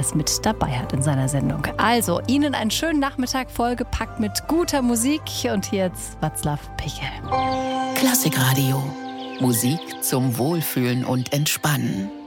alles mit dabei hat in seiner Sendung. Also, Ihnen einen schönen Nachmittag vollgepackt mit guter Musik. Und hier jetzt Václav Pichel. Klassikradio. Musik zum Wohlfühlen und Entspannen.